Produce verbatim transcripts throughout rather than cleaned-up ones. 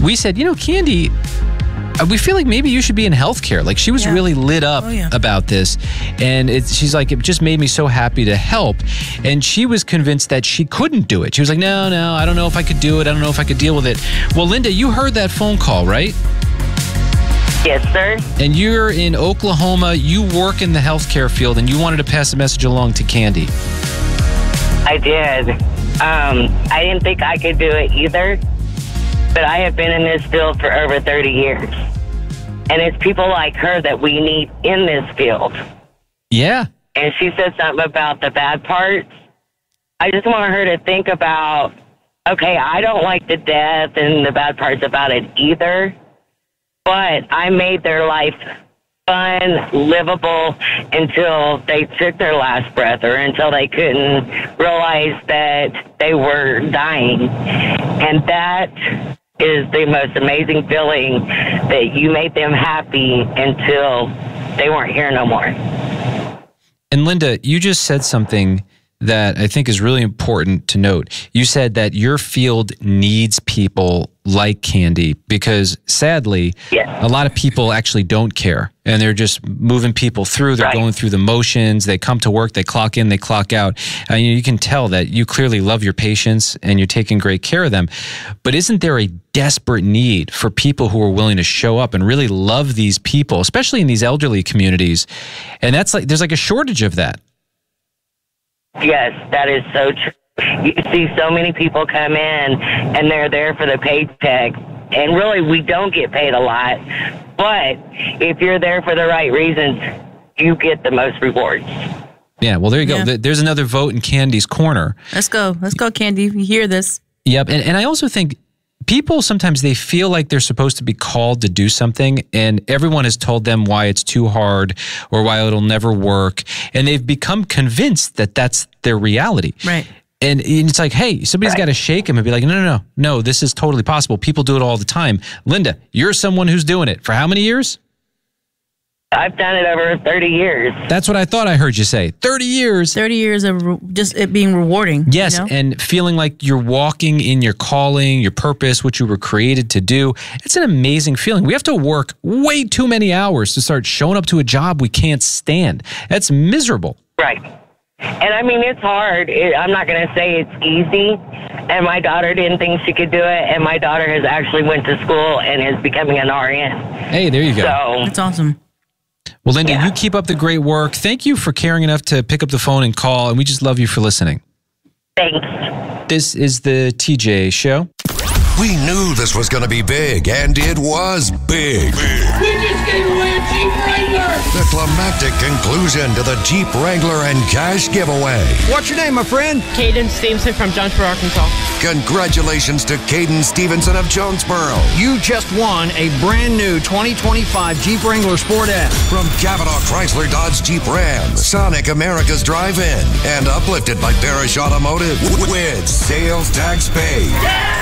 we said, you know, Candy, uh, we feel like maybe you should be in healthcare. Like she was Yeah. really lit up Oh, yeah. about this. And it, she's like, it just made me so happy to help. And she was convinced that she couldn't do it. She was like, no, no, I don't know if I could do it. I don't know if I could deal with it. Well, Linda, you heard that phone call, right? Yes, sir. And you're in Oklahoma. You work in the healthcare field, and you wanted to pass a message along to Candy. I did. Um, I didn't think I could do it either, but I have been in this field for over thirty years. And it's people like her that we need in this field. Yeah. And she said something about the bad parts. I just want her to think about, okay, I don't like the death and the bad parts about it either, but I made their life fun, livable until they took their last breath or until they couldn't realize that they were dying. And that is the most amazing feeling, that you made them happy until they weren't here no more. And Linda, you just said something that I think is really important to note. You said that your field needs people like Candy because sadly, Yes. a lot of people actually don't care and they're just moving people through. They're Right. going through the motions. They come to work, they clock in, they clock out. And you can tell that you clearly love your patients and you're taking great care of them. But isn't there a desperate need for people who are willing to show up and really love these people, especially in these elderly communities? And that's like, there's like a shortage of that. Yes, that is so true. You see so many people come in and they're there for the paycheck. And really, we don't get paid a lot. But if you're there for the right reasons, you get the most rewards. Yeah, well, there you go. Yeah. Th- There's another vote in Candy's corner. Let's go. Let's go, Candy. You hear this? Yep. And, and I also think people sometimes they feel like they're supposed to be called to do something and everyone has told them why it's too hard or why it'll never work. And they've become convinced that that's their reality. Right. And it's like, hey, somebody's Right. got to shake them and be like, no, no, no, no, this is totally possible. People do it all the time. Linda, you're someone who's doing it for how many years? I've done it over thirty years. That's what I thought I heard you say. thirty years. thirty years of re- just it being rewarding. Yes, You know? and feeling like you're walking in your calling, your purpose, what you were created to do. It's an amazing feeling. We have to work way too many hours to start showing up to a job we can't stand. That's miserable. Right. And I mean, it's hard. It, I'm not going to say it's easy. And my daughter didn't think she could do it. And my daughter has actually went to school and is becoming an R N. Hey, there you go. So, That's awesome. Well, Linda, Yeah. you keep up the great work. Thank you for caring enough to pick up the phone and call, and we just love you for listening. thanks. This is the T J Show. We knew this was going to be big, and it was big. We just gave away a Jeep Wrangler! The climactic conclusion to the Jeep Wrangler and cash giveaway. What's your name, my friend? Caden Stevenson from Jonesboro, Arkansas. Congratulations to Caden Stevenson of Jonesboro. You just won a brand new twenty twenty-five Jeep Wrangler Sport S. From Cavanaugh Chrysler Dodge Jeep Ram, Sonic America's Drive-In, and uplifted by Barish Automotive with sales tax paid.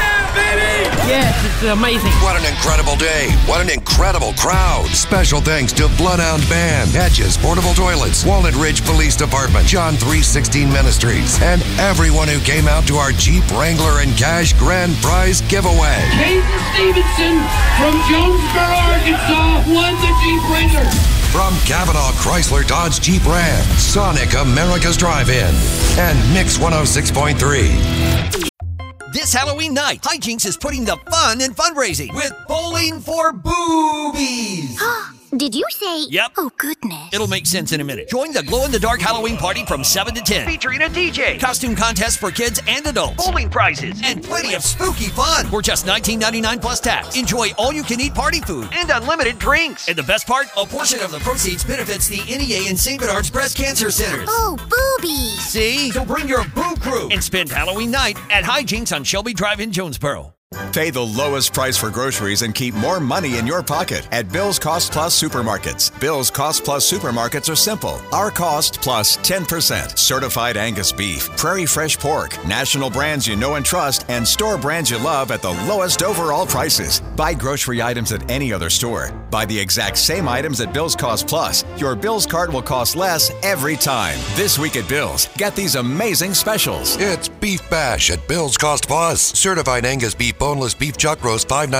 Yes, it's amazing. What an incredible day. What an incredible crowd. Special thanks to Bloodhound Band, Hedges Portable Toilets, Walnut Ridge Police Department, John three sixteen Ministries, and everyone who came out to our Jeep Wrangler and Cash Grand Prize giveaway. Caden Stevenson from Jonesboro, Arkansas won the Jeep Wrangler. From Cavanaugh Chrysler Dodge Jeep Ram, Sonic America's Drive-In, and Mix one oh six point three. This Halloween night, Hijinks is putting the fun in fundraising with Bowling for Boobies. Did you say? Yep. Oh, goodness. It'll make sense in a minute. Join the glow-in-the-dark Halloween party from seven to ten. Featuring a D J, costume contests for kids and adults, bowling prizes, and plenty of spooky fun for just nineteen ninety-nine plus tax. Enjoy all-you-can-eat party food and unlimited drinks. And the best part, a portion of the proceeds benefits the N E A and Saint Bernard's Breast Cancer Centers. Oh, boobies. See? So bring your boo crew and spend Halloween night at Hijinks on Shelby Drive in Jonesboro. Pay the lowest price for groceries and keep more money in your pocket at Bill's Cost Plus Supermarkets. Bill's Cost Plus Supermarkets are simple. Our cost plus ten percent. Certified Angus beef, Prairie Fresh pork, national brands you know and trust, and store brands you love at the lowest overall prices. Buy grocery items at any other store. Buy the exact same items at Bill's Cost Plus. Your Bill's cart will cost less every time. This week at Bill's, get these amazing specials. It's Beef Bash at Bill's Cost Plus. Certified Angus beef, boneless beef chuck roast, five ninety-nine.